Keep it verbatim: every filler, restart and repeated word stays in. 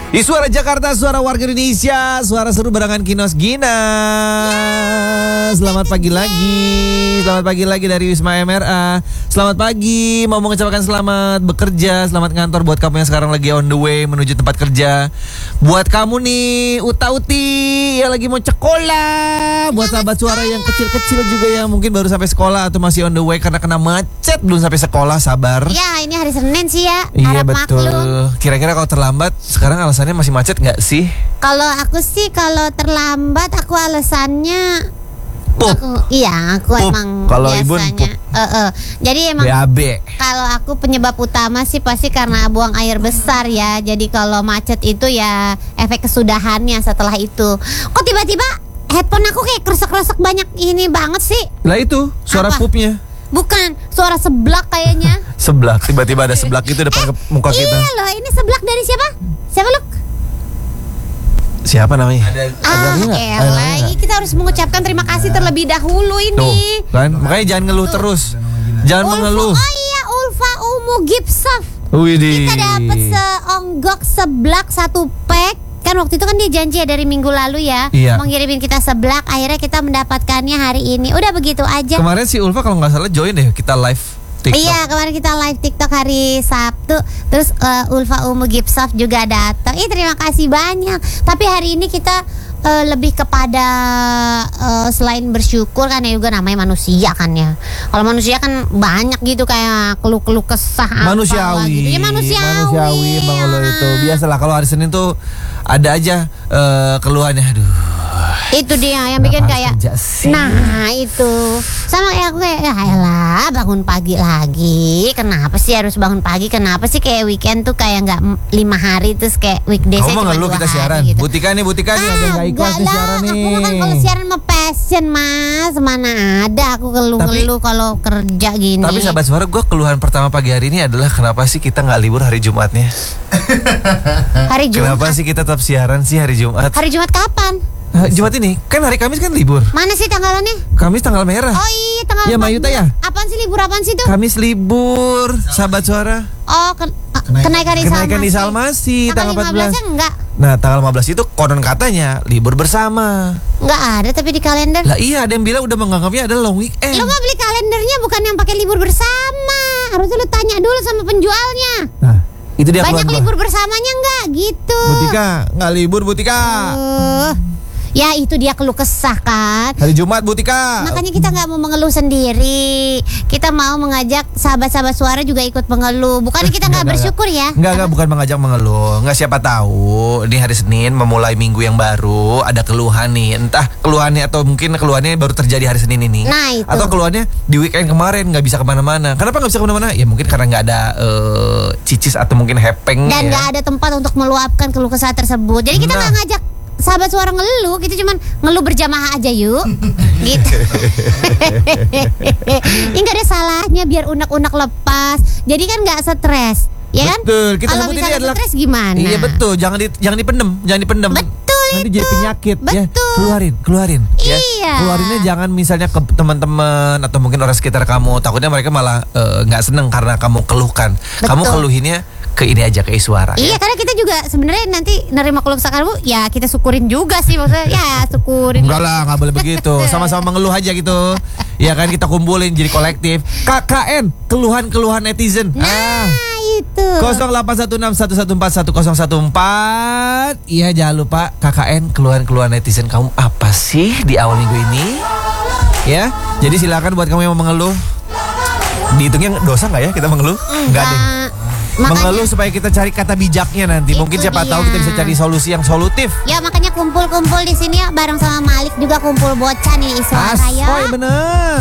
Di Suara Jakarta, suara warga Indonesia, suara seru barengan Kinos Gina. Selamat pagi lagi, selamat pagi lagi dari Wisma M R A. Selamat pagi, mau mengucapkan selamat bekerja, selamat ngantor buat kamu yang sekarang lagi on the way menuju tempat kerja. Buat kamu nih, uta-uti yang lagi mau sekolah, buat sahabat suara yang kecil-kecil juga yang mungkin baru sampai sekolah atau masih on the way karena kena macet belum sampai sekolah, sabar. Ya, ini hari Senin sih ya. Iya Harap betul. maklum. Kira-kira kalau terlambat sekarang alasannya masih macet nggak sih? Kalau aku sih kalau terlambat aku alasannya Pup. aku, iya aku Pup. emang Kalau Ibu biasanya. Eh, eh. Jadi emang B A B. kalau aku penyebab utama sih pasti karena buang air besar ya. Jadi kalau macet itu ya efek kesudahannya setelah itu. Kok tiba-tiba headphone aku kayak kresek-kresek banyak ini banget sih? Lah itu suara Apa? pupnya. Bukan, suara seblak kayaknya. Seblak, tiba-tiba ada seblak itu depan ke muka kita. Iya loh, ini seblak dari siapa? Siapa lu? Siapa namanya? Ah, elah, kita harus mengucapkan terima kasih terlebih dahulu Tuh, ini. kan? Makanya jangan ngeluh terus. Jangan Ulfa, mengeluh. oh iya, Ulfa Umu Gipsaf. Widih. Kita dapat seonggok seblak satu pack. Kan waktu itu kan dia janji ya dari minggu lalu ya, Iya. mengirimin kita seblak. Akhirnya kita mendapatkannya hari ini. Udah begitu aja. Kemarin si Ulfa kalau nggak salah join deh kita live TikTok. Iya, kemarin kita live TikTok hari Sabtu. Terus uh, Ulfa Umu Gipsaf juga datang. Ih, terima kasih banyak. Tapi hari ini kita uh, lebih kepada uh, selain bersyukur kan ya juga namanya manusia kan ya. Kalau manusia kan banyak gitu kayak keluh-keluh kesah apalah Manusiawi. gitu. Ya manusiawi. Manusiawi Bang Olo itu. Biasalah kalau hari Senin tuh ada aja uh, keluhannya. Aduh. Itu dia yang bikin Kenapa kayak harus kerja sih? nah itu sama kayak aku kayak ya elah bangun pagi lagi, kenapa sih harus bangun pagi, kenapa sih kayak weekend tuh kayak nggak m- lima hari terus kayak weekday Kamu saya mau cuma ngeluh dua kita hari siaran. gitu. Butika nih, Butika nih ada yang nggak ikhlas nih enggak siaran lah, nih. aku kan kalau siaran mah passion mas, mana ada aku keluh-keluh kalau kerja gini. Tapi sahabat suara, gue keluhan pertama pagi hari ini adalah kenapa sih kita nggak libur hari Jumatnya? hari Jumat, Kenapa sih kita tetap siaran sih hari Jumat? hari Jumat kapan? Eh, Jumat ini kan hari Kamis kan libur. Mana sih tanggalannya? Kamis tanggal merah. Oh iya tanggal Ya, Mbak empat Yuta belas. ya? Apaan sih libur apaan sih tuh? Kamis libur, sahabat suara. Oh ken- ah, kenaikan di Kenaikan di Salmasi. Salmasi tanggal empat belas. lima belasnya enggak? Nah, tanggal lima belas itu konon katanya libur bersama. Enggak ada tapi di kalender. Lah iya, ada yang bilang udah menganggapnya adalah long weekend. Lo mah beli kalendernya bukan yang pakai libur bersama. Harusnya lo tanya dulu sama penjualnya. Nah, itu dia Banyak keluhan gua. libur bersamanya enggak gitu. Butika, nggak libur Butika. Uh, ya itu dia keluh kesah kan. Hari Jumat Butika. Makanya kita nggak mau mengeluh sendiri. Kita mau mengajak sahabat-sahabat suara juga ikut mengeluh. Bukannya kita nggak bersyukur ya? Enggak, enggak, bukan mengajak mengeluh. Enggak, siapa tahu ini hari Senin memulai minggu yang baru ada keluhan nih. Entah keluhannya atau mungkin keluhannya baru terjadi hari Senin ini. Nah, itu. Atau keluhannya di weekend kemarin nggak bisa kemana-mana. Kenapa nggak bisa kemana-mana? Ya mungkin karena nggak ada eh, cicis atau mungkin hepeng. Dan ya. nggak ada tempat untuk meluapkan keluh kesah tersebut. Jadi kita Nah. nggak ngajak sahabat suara ngeluh, kita cuman ngeluh berjamaah aja yuk, gitu. Ini nggak ada salahnya biar unek-unek lepas. Jadi kan nggak stres, ya kan? Betul. Kita Kalau sebut ini misalnya adalah stres gimana? Iya betul. Jangan di, jangan dipendem, jangan dipendem. Betul Nanti itu. jadi penyakit ya. Betul. Keluarin, keluarin. Ya. Iya. Keluarinnya jangan misalnya ke teman-teman atau mungkin orang sekitar kamu. Takutnya mereka malah eh, nggak seneng karena kamu keluhkan. Kamu Betul. keluhinnya ke ini aja, ke Iswara. Iya, ya. karena kita juga sebenarnya nanti nerima keluh kesah kamu, ya kita syukurin juga sih maksudnya. Ya syukurin. Enggak lah, nggak boleh begitu. Sama-sama mengeluh aja gitu. Ya kan, kita kumpulin jadi kolektif. K K N, keluhan-keluhan netizen. Nah Ah. itu. nol delapan satu enam satu satu empat satu nol satu empat. Iya, jangan lupa K K N, keluhan-keluhan netizen kamu apa sih di awal minggu ini? Ya, jadi silakan buat kamu yang mau mengeluh. Dihitungnya dosa nggak ya kita mengeluh? Enggak deh. Makanya, Mengeluh supaya kita cari kata bijaknya nanti. Itu Mungkin siapa dia. tahu kita bisa cari solusi yang solutif. ya makanya kumpul-kumpul di sini ya bareng sama Malik juga kumpul bocah nih Iswara ya. Asoy bener.